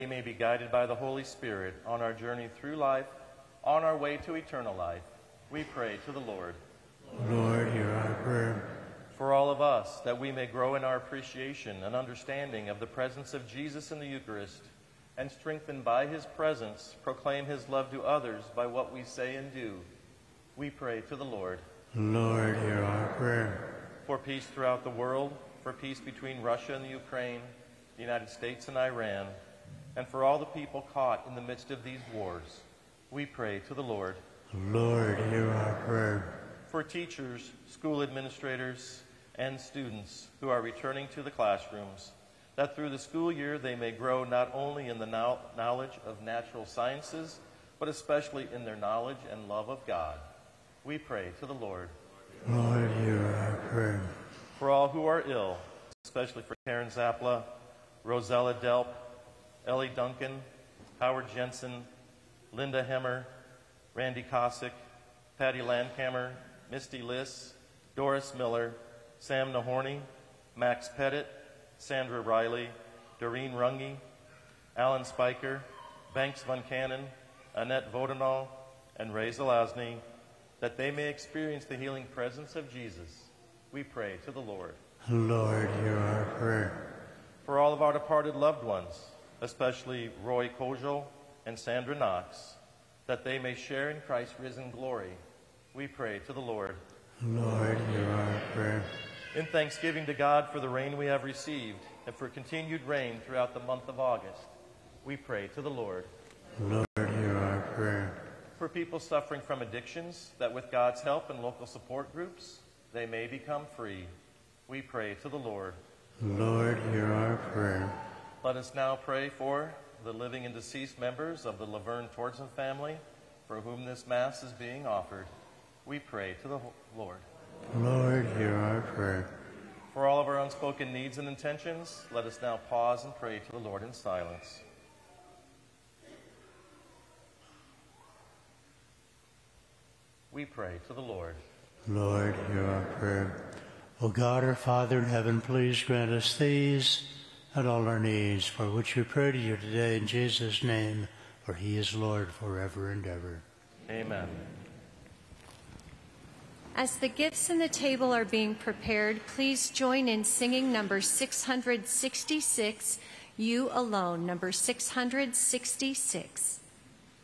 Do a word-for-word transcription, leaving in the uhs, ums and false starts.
we may be guided by the Holy Spirit on our journey through life, on our way to eternal life. We pray to the Lord. Lord, hear our prayer. For all of us, that we may grow in our appreciation and understanding of the presence of Jesus in the Eucharist, and strengthened by his presence, proclaim his love to others by what we say and do. We pray to the Lord. Lord, hear our prayer. For peace throughout the world, for peace between Russia and the Ukraine, the United States and Iran, and for all the people caught in the midst of these wars, we pray to the Lord. Lord, hear our prayer. For teachers, school administrators, and students who are returning to the classrooms, that through the school year they may grow not only in the know- knowledge of natural sciences, but especially in their knowledge and love of God. We pray to the Lord. Lord, hear our prayer. For all who are ill, especially for Karen Zappala, Rosella Delp, Ellie Duncan, Howard Jensen, Linda Hemmer, Randy Kosick, Patty Landhammer, Misty Liss, Doris Miller, Sam Nahorny, Max Pettit, Sandra Riley, Doreen Runge, Alan Spiker, Banks Von Cannon, Annette Vodenall, and Ray Zelazny, that they may experience the healing presence of Jesus. We pray to the Lord. Lord, hear our prayer. For all of our departed loved ones, especially Roy Kojal and Sandra Knox, that they may share in Christ's risen glory, we pray to the Lord. Lord, hear our prayer. In thanksgiving to God for the rain we have received and for continued rain throughout the month of August, we pray to the Lord. Lord, hear our prayer. For people suffering from addictions, that with God's help and local support groups, they may become free, we pray to the Lord. Lord, hear our prayer. Let us now pray for the living and deceased members of the Laverne Tordson family, for whom this Mass is being offered. We pray to the Lord. Lord, hear our prayer. For all of our unspoken needs and intentions, let us now pause and pray to the Lord in silence. We pray to the Lord. Lord, hear our prayer. O God, our Father in heaven, please grant us these and all our needs, for which we pray to you today in Jesus' name, for he is Lord forever and ever. Amen. As the gifts in the table are being prepared, please join in singing number six hundred sixty-six, You Alone, number six hundred sixty-six.